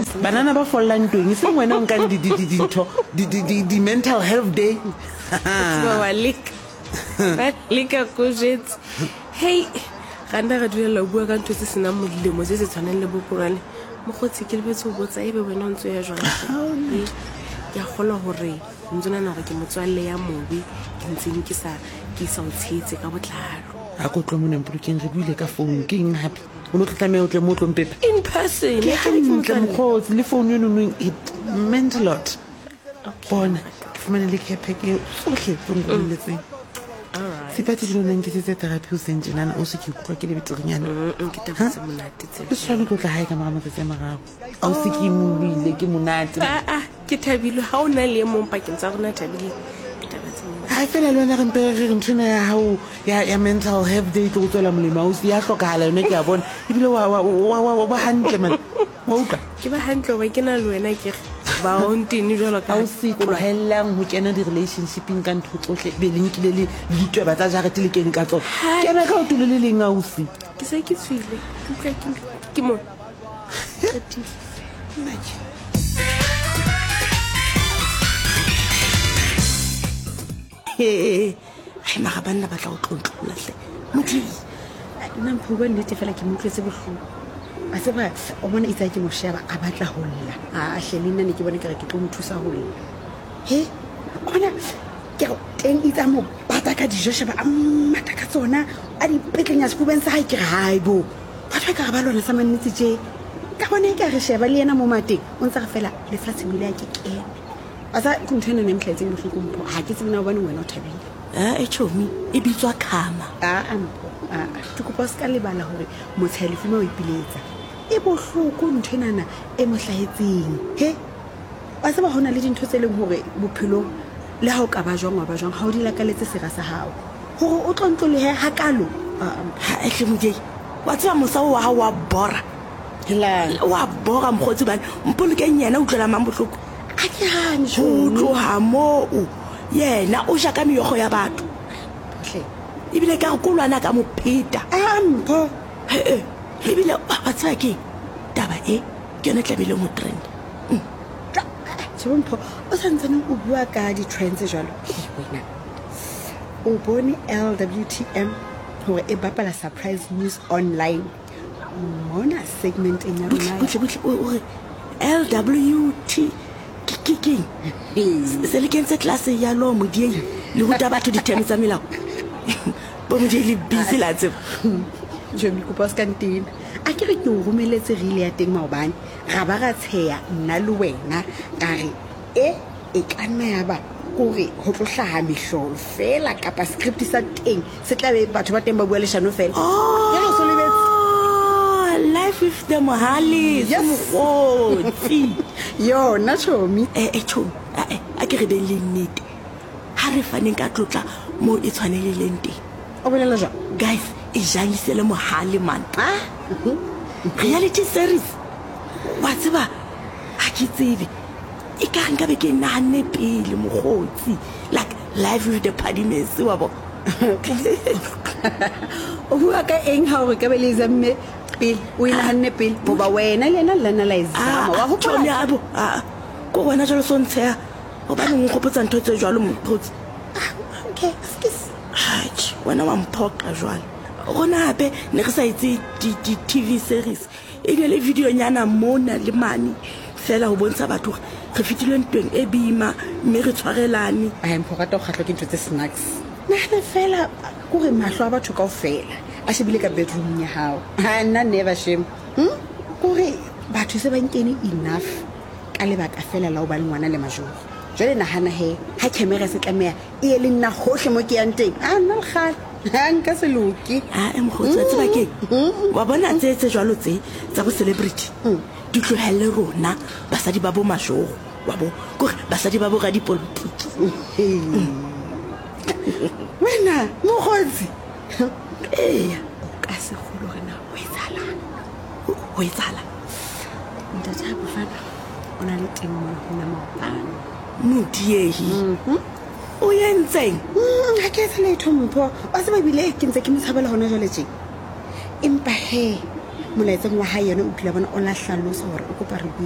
banana ba follang ntweng se ngwena o nkang di mental health day wa leka ko jetse hey ganda ga duela bua ka ntwe se sena modlemo se se tshwaneng le boporane mo gotse ke lebetse o botsa ebe wena o ntse ya jwang ke a gola hore ntsona na go ke motswalle ya mobi ke ntseng ke sa o tshetse ka botlalo a go tlo mona mpolokeng re buile ka phone ke eng hape o no tlamela o tle mo tlo mpepe in person ke ntle mokgotsi le phone yeno no it meant a lot bona ke fumane le care pack e sohle tsongoletseng sipati dilo nang ke tse therapy o sentse nana o se ke ikutlwa ke le beterenyana ke tabetse monate le swale go tla hae ka mara matsatsi a marago a o se ke moile ke monate ke thabile ha o na le mong pakeng tsa rona thabile ha fela le wena re mpe re nthona ya hao ya mental health day tlo go tswela molemo o se ya hlokahala yone ke a bona ebile wa ba hantle man wa utlwa ke ba hantle ba ke na le wena ke ba o ntini jalo ka o se tlohellang ho kena di-relationshiping ka ntho tsohle be le nkile le ditweba tsa jarete le kene ka tsona kena ka o tulo le leng ausi ke se ke tswile ke mo ai maga banna ba tla o tlontlolahle motho nna mpho ba nnete fela ke mo utlwetse bohloko a se ba o bona itse ke mo sheba a batla ho lla a hle le nna ne ke bona ke re ke tlo mo thusa ho lla he ona ke teng itse mo bata ka dijo sheba a mata ka tsona a di petlenya sekubeng sa hae ke re hai bo batho ka ba lona sa mannete je ka bona ke re sheba le yena mo mateng o ntse re fela le flatse bile ya ke kene asa kunthena ne mhletseng bohloko mpho ha ke tsena bana wena o thabile chomi e bitswa khama mpho ke kopa ska lebala hore motshelefi mo o ipiletsa e bohloko ntwenana e mohlahetseng he wa se ba hona le dintho tse leng hore bophelong le ha o ka ba jwang wa ba jwang ha o di lakaletse sera sa hao hore o tlontlolehe ha kalo ha ehle modie wa tseba mosao wa hao wa bora wa bora mkhotsi bana mpolokeng yena o tlola mang bohloko a ke hane go tloha moo yena o shaka meyogo ya batho ebile ka go kolwana ka mopheta mpho ebile wa tseba ke taba e ke yone tlamehile mo trend mpho o santsane o bua ka di-trends jalo wena o bone LWTM hore e bapala surprise news online mona segmenteng ya rona ore LWT kikking se le kentse classe ya lo modieng le go ta batho ditemi tsa melao bo modie le busy la tsebo jo mi kopa ska ntena a ke re ke o romeletse rile ya teng maobane ga ba ga tsheya nna le wena ka re e ka nna ya ba gore go tlo hlaha mehlolo fela kapa script sa teng se tla be batho ba teng ba bua leshano fela ya go solebetse life with the mohali mogotsi yona chomi chomi a ke re be le nnete ha re faneng ka tlotla mo e tshwaneleleng teng o bolela jwa guys e jalisele mohali man reality series wa tseba ha ke tsebe e ka nka be ke nahane pele mogotsi like life with the padiments wa bo o bua ka eng ha o re ka be le zamme pele o inahanne pele boba wena le yena lana la izama wa go tsone abo ko wena jalo so ntsha o ba nngwe gopotsa ntho tse jalo mphotsi okay excuse wena wa mphoqa jwale gona hape ne re sa itse di TV series e ne le video nyana mona le mane fela ho bontsha batho re fitile ntweng e bima mme re tshwarelane mpho rata go khatlwa ke ntwe tse snacks nahana fela go re mahlo a batho ka ofela a shebile ka bedroom ya hao ha nna never shame gore batho se ba nkene enough ka lebaka fela la o ba le ngwana le majoro jwale nahana he ha camera se tlamea e le nna hohle mo ke yang teng nna le kgale ha nka se loki mkhotsi tseba ke wa bona tse jwalo tse tsa bo celebrity di tlohelle rona basadi ba bo majoro wa bo gore basadi ba bo ga dipolitiki wena mokgotsi ka se kholo rena o etsala ntate bofana ona le teng mo hona maopane modiehi o yentseng ha ke tsela itho mpho ba se ba bile ke ntse ke mtshabela hona jwale tje empa he molaetseng wa hae yena o phela bona o la hlalosa hore o kopa re